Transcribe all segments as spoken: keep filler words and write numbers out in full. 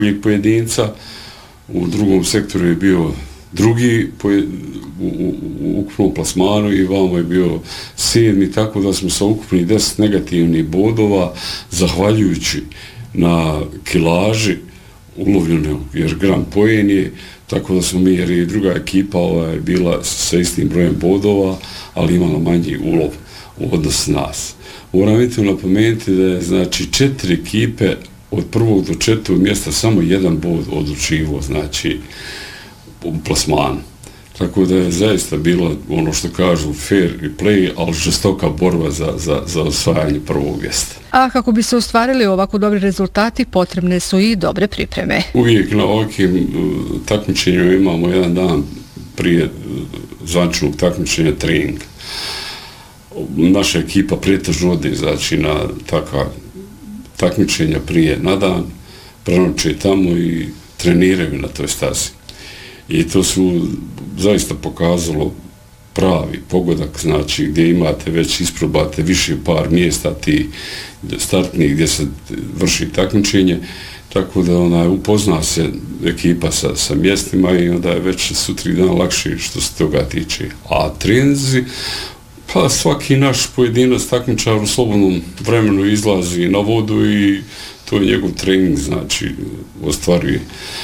pojedinca, u drugom sektoru je bio drugi u, u, u ukupnom plasmanu i vamo je bio sedmi, tako da smo sa ukupnih deset negativnih bodova, zahvaljujući na kilaži ulovljeno, jer gram pojen je, tako da smo mi, jer je druga ekipa ova, bila sa istim brojem bodova, ali imala manji ulov u odnosu nas. Moram vidjeti napomenuti da je, znači, četiri ekipe od prvog do četvrtog mjesta samo jedan bod odlučivo, znači, u plasmanu. Tako da je zaista bila, ono što kažu, fair play, ali žestoka borba za, za, za osvajanje prvog mjesta. A kako bi se ostvarili ovako dobri rezultati, potrebne su i dobre pripreme. Uvijek na ovakvim uh, takmičenjima imamo jedan dan prije uh, zvančnog takmičenja trening. Naša ekipa pretežno ode, znači, na takva takmičenja prije na dan, prenoće tamo i treniraju na toj stazi. I to su zaista pokazalo pravi pogodak, znači gdje imate već isprobate više par mjesta ti startnih gdje se vrši takmičenje, tako da ona upozna se ekipa sa, sa mjestima i onda je već sutri dan lakše što se toga tiče. A treninzi, pa svaki naš pojedinac takmičar u slobodnom vremenu izlazi na vodu i to je njegov trening, znači ostvaruje.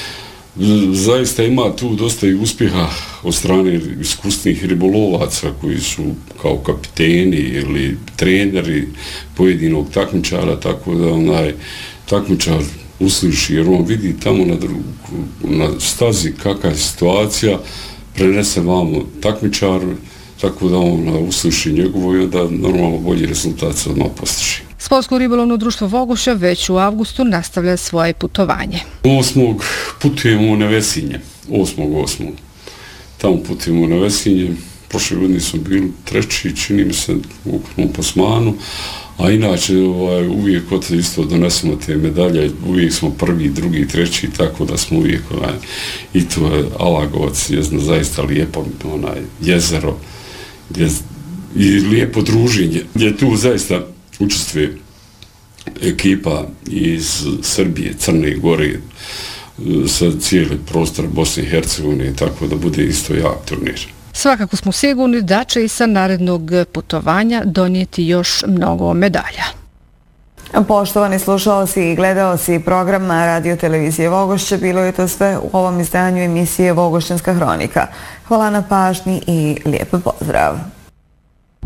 Zaista ima tu dosta i uspjeha od strane iskusnih ribolovaca koji su kao kapiteni ili treneri pojedinog takmičara, tako da onaj takmičar usliši, jer on vidi tamo na, drugu, na stazi kakva je situacija, prenese vamo takmičaru, tako da on usliši njegovo i onda normalno bolji rezultat se odmah postiže. Sportsko ribolovno društvo Vogošća već u avgustu nastavlja svoje putovanje. Osmog putujemo na Vesinje, osmog osmog Tamo putujemo na Vesinje, prošle godine smo bili treći, čini mi se, u ukupnom plasmanu, a inače ovaj, uvijek od isto donesemo te medalje, uvijek smo prvi, drugi, treći, tako da smo uvijek, onaj, i to je Alagovac, jezno zaista lijepo, onaj, jezero, gdje, i lijepo druženje, gdje tu zaista učestvuje ekipa iz Srbije, Crne Gore, sa cijeli prostor Bosne i Hercegovine, tako da bude isto jak turnir. Svakako smo sigurni da će i sa narednog putovanja donijeti još mnogo medalja. Poštovani slušaoci i gledaoci programa Radio Televizije Vogošće, bilo je to sve u ovom izdanju emisije Vogošćanska hronika. Hvala na pažnji i lijep pozdrav.